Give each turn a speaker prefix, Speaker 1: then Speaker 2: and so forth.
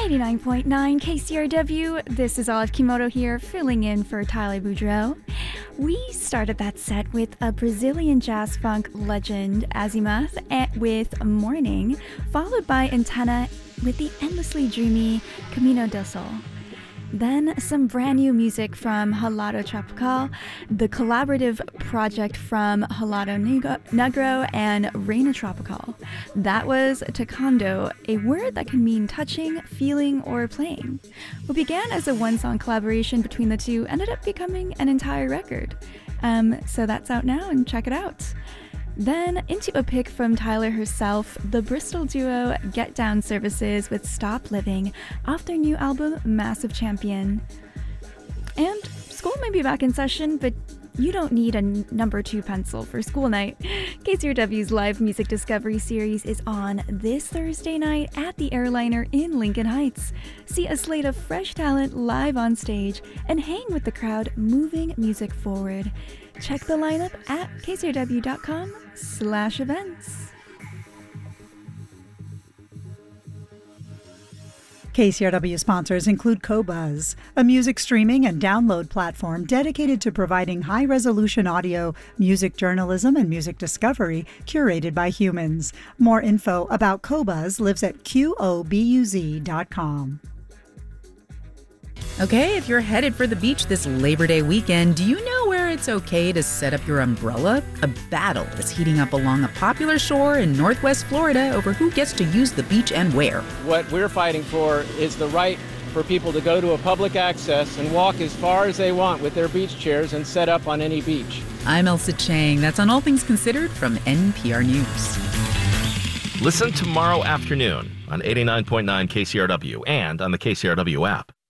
Speaker 1: 89.9 KCRW, this is Olive Kimoto here, filling in for Tyler Boudreau. We started that set with a Brazilian jazz funk legend, Azimuth, with Morning, followed by Antenna with the endlessly dreamy Camino del Sol. Then some brand new music from Halado Tropical, the collaborative project from Halado Negro and Reina Tropical. That was Tocando, a word that can mean touching, feeling, or playing. What began as a one-song collaboration between the two ended up becoming an entire record. So that's out now, and check it out. Then into a pick from Tyler herself, the Bristol duo Get Down Services with Stop Living off their new album Massive Champion. And school may be back in session, but you don't need a number 2 pencil for school night. KCRW's live music discovery series is on this Thursday night at the Airliner in Lincoln Heights. See a slate of fresh talent live on stage and hang with the crowd moving music forward. Check the lineup at kcrw.com/events.
Speaker 2: KCRW sponsors include Qobuz, a music streaming and download platform dedicated to providing high-resolution audio, music journalism, and music discovery curated by humans. More info about Qobuz lives at qobuz.com.
Speaker 3: Okay, if you're headed for the beach this Labor Day weekend, do you know where it's okay to set up your umbrella? A battle is heating up along a popular shore in Northwest Florida over who gets to use the beach and where.
Speaker 4: What we're fighting for is the right for people to go to a public access and walk as far as they want with their beach chairs and set up on any beach.
Speaker 3: I'm Elsa Chang. That's on All Things Considered from NPR News.
Speaker 5: Listen tomorrow afternoon on 89.9 KCRW and on the KCRW app.